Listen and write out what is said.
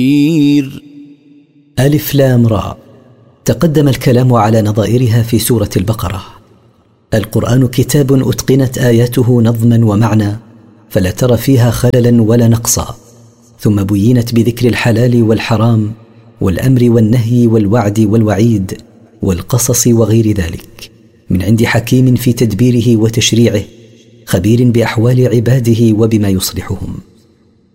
ألف لام را. تقدم الكلام على نظائرها في سورة البقرة. القرآن كتاب أتقنت آياته نظما ومعنى، فلا ترى فيها خللا ولا نقصا، ثم بينت بذكر الحلال والحرام والأمر والنهي والوعد والوعيد والقصص وغير ذلك، من عند حكيم في تدبيره وتشريعه، خبير بأحوال عباده وبما يصلحهم.